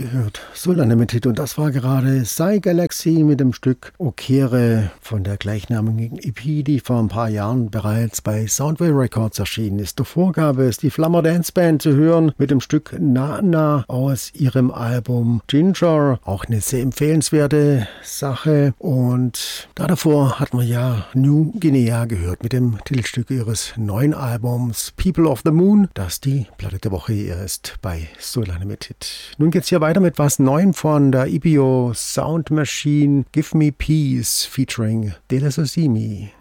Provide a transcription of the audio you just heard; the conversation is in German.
gehört. Soul Unlimited, und das war gerade Psy Galaxy mit dem Stück Okere von der gleichnamigen EP, die vor ein paar Jahren bereits bei Soundwave Records erschienen ist. Davor gab es die Flammer Dance Band zu hören mit dem Stück Na aus ihrem Album Ginger. Auch eine sehr empfehlenswerte Sache. Und davor hatten wir ja New Guinea gehört mit dem Titelstück ihres neuen Albums People of the Moon, das die Platte der Woche ist bei Soul Unlimited. Nun geht's hier weiter mit was Neuem von der EPO Sound Machine, Give Me Peace featuring De La Sosimi.